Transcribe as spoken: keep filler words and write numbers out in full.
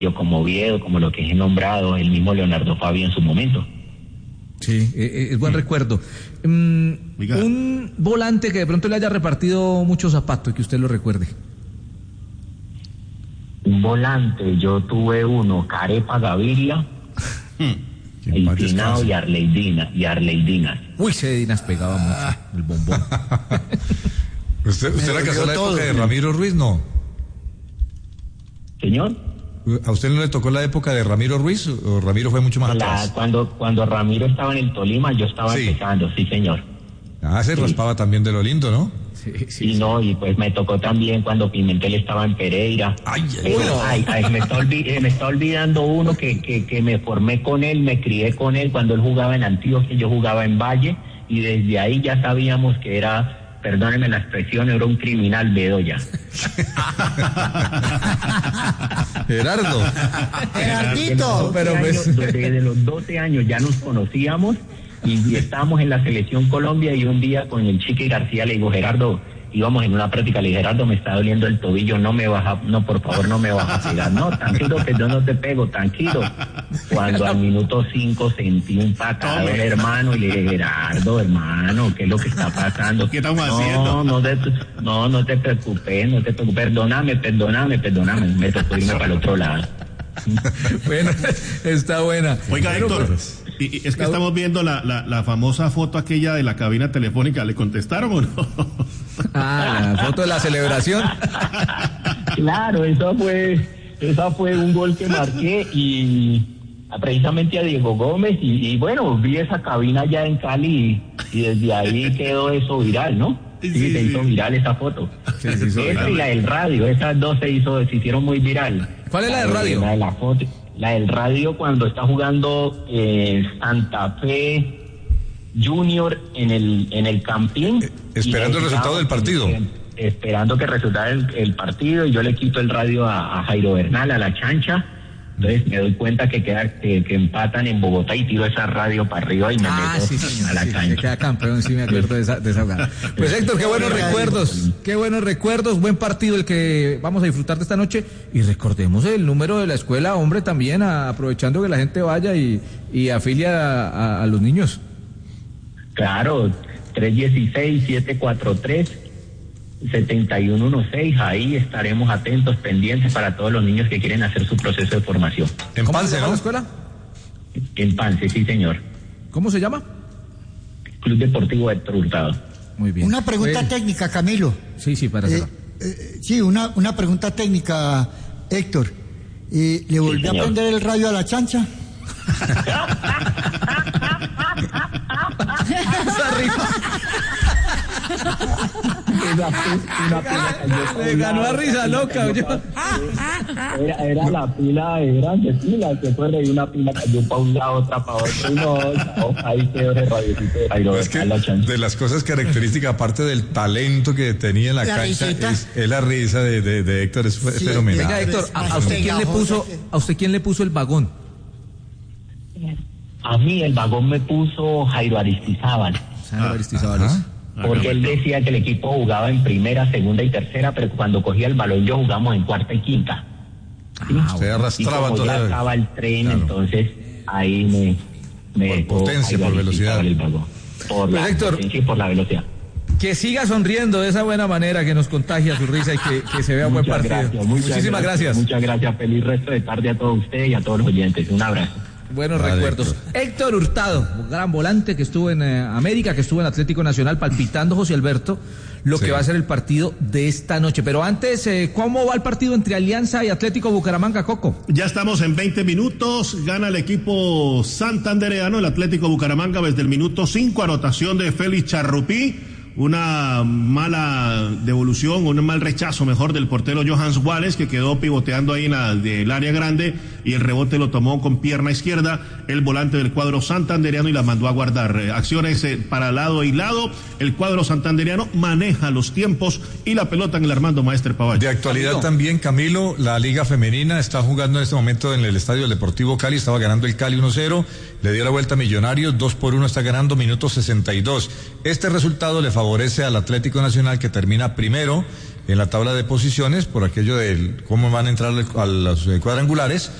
como Oviedo, como lo que he nombrado, el mismo Leonardo Fabio en su momento. Sí, eh, es buen recuerdo. Um, un volante que de pronto le haya repartido muchos zapatos y que usted lo recuerde. Un volante, yo tuve uno, Carepa Gaviria, el Pinao y Arleidina, y Arleidinas. Uy, ese Dinas pegaba mucho, el bombón. ¿Usted, usted la casó en la época de Ramiro Ruiz, no? ¿Señor? ¿A usted no le tocó la época de Ramiro Ruiz o Ramiro fue mucho más la, atrás? Cuando, cuando Ramiro estaba en el Tolima, yo estaba sí. empezando, sí señor. Ah, se sí. raspaba también de lo lindo, ¿no? Sí, sí, y sí. no, y pues me tocó también cuando Pimentel estaba en Pereira. Ay, ay, bueno. ay, ay me, está olvid- me está olvidando uno que, que, que me formé con él, me crié con él cuando él jugaba en Antioquia, yo jugaba en Valle, y desde ahí ya sabíamos que era, perdónenme la expresión, era un criminal Bedoya. Gerardo. Gerardito. Pero pues... Desde los doce años ya nos conocíamos y estábamos en la Selección Colombia y un día con el Chiqui García le digo, Gerardo, íbamos en una práctica, le dije, Gerardo, me está doliendo el tobillo, no me vas a, no, por favor, no me vas a pegar. No, tranquilo, que yo no te pego, tranquilo. Cuando al minuto cinco sentí un patadón, hermano, y le dije, Gerardo, hermano, ¿qué es lo que está pasando? ¿Qué estamos no, haciendo? No, te, no, no te preocupes, no te preocupes, perdóname, perdóname, perdóname, me tocó irme para el otro lado. Bueno, está buena. Oiga, bueno, Héctor, pues, y, y es que estamos viendo la, la, la famosa foto aquella de la cabina telefónica, ¿le contestaron o no? Ah, la foto de la celebración. Claro, esa fue, esa fue un gol que marqué y precisamente a Diego Gómez y, y bueno, vi esa cabina ya en Cali y, y desde ahí quedó eso viral, ¿no? Sí, sí, se hizo viral esa foto. Sí, sí, esa viral. Y la del radio, esas dos se hizo, se hicieron muy viral. ¿Cuál es la del radio? La de la foto, la del radio cuando está jugando eh, Santa Fe Junior en el en el Campín. Eh, esperando el resultado del partido. Eh, esperando que resultara el, el partido y yo le quito el radio a, a Jairo Bernal, a la chancha. Entonces me doy cuenta que queda que, que empatan en Bogotá y tiro esa radio para arriba y me ah, meto sí, señor, a la sí, cancha. Se queda campeón, sí me acuerdo de esa, de esa jugada. Pues Héctor, qué buenos recuerdos, qué buenos recuerdos, buen partido el que vamos a disfrutar de esta noche y recordemos el número de la escuela, hombre, también a, aprovechando que la gente vaya y, y afilia a, a, a los niños. Claro, tres uno seis, siete cuatro tres, siete uno uno seis, ahí estaremos atentos, pendientes para todos los niños que quieren hacer su proceso de formación. ¿En ¿Cómo Pance, se llama no? la escuela? En Pance, sí señor. ¿Cómo se llama? Club Deportivo Héctor Hurtado. Muy bien. Una pregunta Bueno. técnica, Camilo. Sí, sí, para hacerlo. Eh, eh, sí, una, una pregunta técnica, Héctor. Eh, ¿Le volvió señor. a prender el radio a la chancha? Una, una pila cayó Le ganó a risa loca, oye. Era, era la pila de grandes pilas que fue y una pila cayó para un lado, otra para otro. Y no, no, ahí quedó el radiocito de Jairo. Es que de las cosas características, aparte del talento que tenía en la, La cancha, risita. es, es la risa de, de, de Héctor, es, es Sí, fenomenal. Venga, Héctor, ¿a, a usted quién le puso, a usted quién le puso el vagón? A mí el vagón me puso Jairo Aristizábal. Sandro Aristizábal. Porque él decía que el equipo jugaba en primera, segunda y tercera, pero cuando cogía el balón yo jugamos en cuarta y quinta. ¿Sí? Ah, usted arrastraba y como ya todo. estaba el tren, Claro. entonces ahí me... me Por potencia, por velocidad. El vagón. Por Pues, la Héctor, potencia y por la velocidad. Que siga sonriendo de esa buena manera, que nos contagia su risa y que, que se vea un buen Muchas partido. gracias, muchas Muchísimas gracias. Muchas gracias. Feliz resto de tarde a todos ustedes y a todos los oyentes. Un abrazo. Buenos Vale, recuerdos. Héctor. Héctor Hurtado, un gran volante que estuvo en eh, América, que estuvo en Atlético Nacional, palpitando, José Alberto, lo Sí. que va a ser el partido de esta noche. Pero antes, eh, ¿cómo va el partido entre Alianza y Atlético Bucaramanga, Coco? Ya estamos en veinte minutos, gana el equipo santandereano, el Atlético Bucaramanga desde el minuto cinco, anotación de Félix Charrupí, una mala devolución, un mal rechazo mejor del portero Johans Wallace, que quedó pivoteando ahí en la, del área grande y el rebote lo tomó con pierna izquierda el volante del cuadro santandereano y la mandó a guardar. Eh, acciones eh, para lado y lado, el cuadro santandereano maneja los tiempos y la pelota en el Armando Maestre Pavalle. De actualidad Camilo. también, Camilo, la Liga Femenina está jugando en este momento en el estadio del Deportivo Cali, estaba ganando el Cali uno cero, le dio la vuelta a Millonarios, dos por uno está ganando, minuto sesenta y dos. Este resultado le favorece favorece al Atlético Nacional, que termina primero en la tabla de posiciones por aquello de cómo van a entrar a los cuadrangulares,